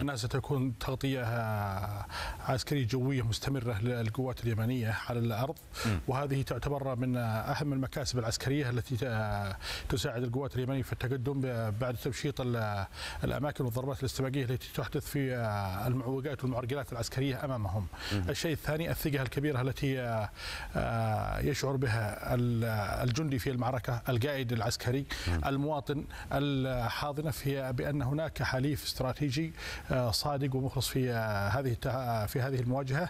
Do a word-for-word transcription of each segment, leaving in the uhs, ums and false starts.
أنها ستكون تغطية عسكرية جوية مستمرة للقوات اليمنية على الأرض، وهذه تعتبر من أهم المكاسب العسكرية التي تساعد القوات اليمنية في التقدم بعد تمشيط الأماكن والضربات الاستباقية التي تحدث في المعوقات والمعرقلات العسكرية أمامهم. الشيء الثاني الثقة الكبيرة التي يشعر بها الجندي في المعركة، القائد العسكري، المواطن الحاضنة في بأن هناك حليف استراتيجي صادق ومخلص في هذه في هذه المواجهة،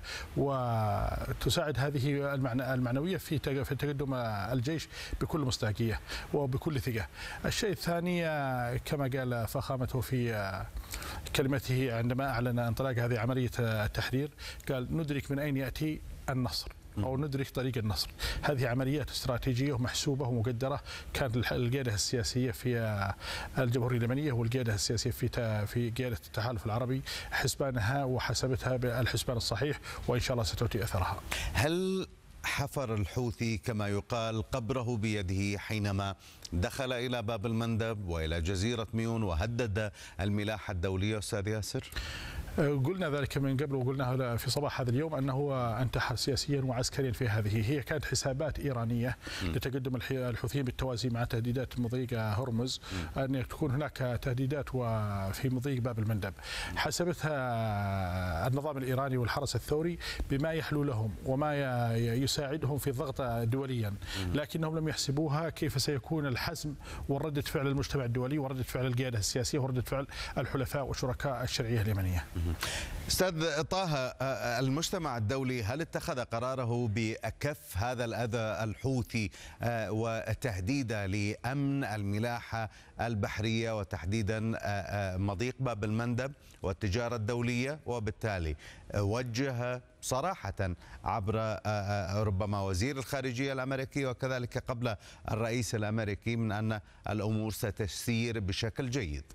وتساعد هذه المعنوية في في تقدم الجيش بكل مصداقية وبكل ثقة. الشيء الثاني كما قال فخامته في كلمته عندما أعلن انطلاق هذه عملية التحرير، قال ندرك من أين يأتي النصر أو ندرك طريق النصر. هذه عمليات استراتيجية ومحسوبة ومقدرة، كانت القيادة السياسية في الجمهورية اليمنية والقيادة السياسية في في قيادة التحالف العربي حسبانها وحسبتها بالحسبان الصحيح، وإن شاء الله ستؤتي أثرها. هل حفر الحوثي كما يقال قبره بيده حينما دخل إلى باب المندب وإلى جزيرة ميون وهدد الملاحة الدولية أستاذ ياسر؟ قلنا ذلك من قبل، وقلنا في صباح هذا اليوم أنه انتحر سياسيا وعسكريا في هذه. هي كانت حسابات إيرانية لتقدم الحوثيين بالتوازي مع تهديدات مضيق هرمز، أن تكون هناك تهديدات في مضيق باب المندب. حسبتها النظام الإيراني والحرس الثوري بما يحلو لهم وما يساعدهم في الضغط دوليا، لكنهم لم يحسبوها كيف سيكون الحسم وردة فعل المجتمع الدولي وردة فعل القيادة السياسية وردة فعل الحلفاء وشركاء الشرعية اليمنية. أستاذ طه، المجتمع الدولي هل اتخذ قراره بكف هذا الأذى الحوثي وتهديده لأمن الملاحة البحرية وتحديدا مضيق باب المندب والتجارة الدولية، وبالتالي وجه صراحة عبر ربما وزير الخارجية الأمريكي وكذلك قبل الرئيس الأمريكي من أن الأمور ستسير بشكل جيد؟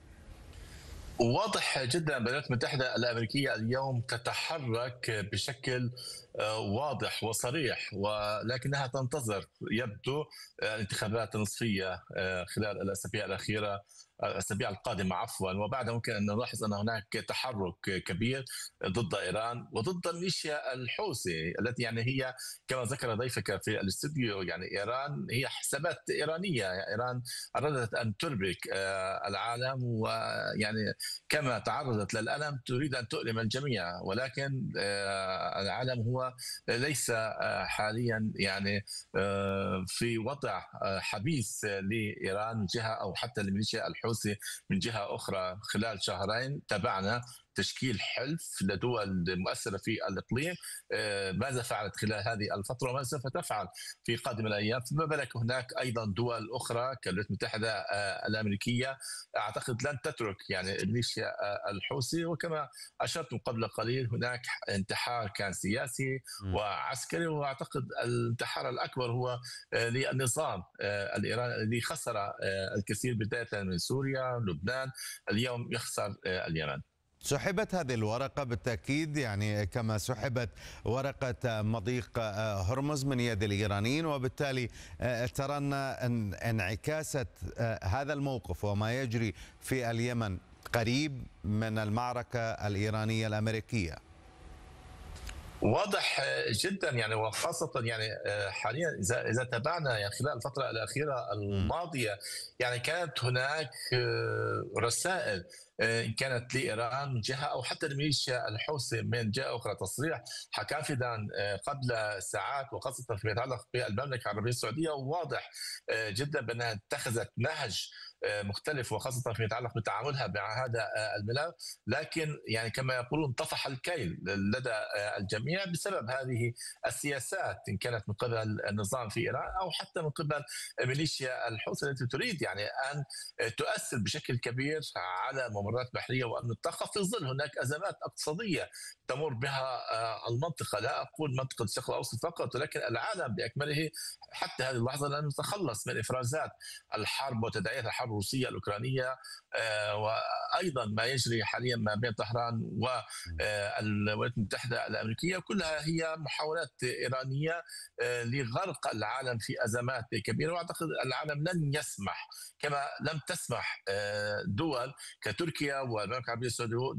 واضح جدا الولايات المتحدة الأمريكية اليوم تتحرك بشكل واضح وصريح، ولكنها تنتظر يبدو الانتخابات النصفية خلال الأسابيع الأخيرة الأسابيع القادمة عفوا، وبعدها ممكن أن نلاحظ أن هناك تحرك كبير ضد إيران وضد الميليشيا الحوثي التي يعني هي كما ذكر ضيفك في الاستوديو، يعني إيران هي حسابات إيرانية. يعني إيران أرادت أن تربك العالم، ويعني كما تعرضت للألم تريد أن تؤلم الجميع، ولكن العالم هو ليس حاليا يعني في وضع حبيس لإيران من جهة أو حتى الميليشيا الحوثي من جهة أخرى. خلال شهرين تابعنا تشكيل حلف لدول مؤثرة في الإقليم، ماذا فعلت خلال هذه الفترة وماذا سوف تفعل في قادم الأيام، فما بالك هناك أيضا دول أخرى كالولايات المتحدة الأمريكية أعتقد لن تترك يعني الميليشيا الحوثي. وكما أشرت قبل قليل هناك انتحار كان سياسي وعسكري، وأعتقد الانتحار الأكبر هو للنظام الإيراني الذي خسر الكثير بداية من سوريا، لبنان، اليوم يخسر اليمن. سحبت هذه الورقة بالتأكيد، يعني كما سحبت ورقة مضيق هرمز من يد الإيرانيين، وبالتالي ترى أن انعكاسة هذا الموقف وما يجري في اليمن قريب من المعركة الإيرانية الأمريكية. واضح جدا يعني، وخاصة يعني حاليا إذا إذا تابعنا يعني خلال الفترة الأخيرة الماضية يعني كانت هناك رسائل إن كانت لإيران من جهة أو حتى الميليشيا الحوثي من جهة أخرى. تصريح حكام فيدان قبل ساعات وخاصة فيما يتعلق بالمملكة العربية السعودية، واضح جدا بأنها اتخذت نهج مختلف وخاصة فيما يتعلق بتعاملها مع هذا الملف، لكن يعني كما يقولون طفح الكيل لدى الجميع بسبب هذه السياسات إن كانت من قبل النظام في إيران أو حتى من قبل ميليشيا الحوثي التي تريد يعني أن تؤثر بشكل كبير على ممرات بحرية وأمن الطاقة في ظل هناك أزمات اقتصادية تمر بها المنطقة. لا أقول منطقة الشرق الأوسط فقط، ولكن العالم بأكمله حتى هذه اللحظة لن نتخلص من إفرازات الحرب وتداعيات الحرب الروسية الأوكرانية، وأيضا ما يجري حاليا ما بين طهران والولايات المتحدة الأمريكية، كلها هي محاولات إيرانية لغرق العالم في أزمات كبيرة. وأعتقد العالم لن يسمح كما لم تسمح دول كتركيا والمملكة العربية السعودية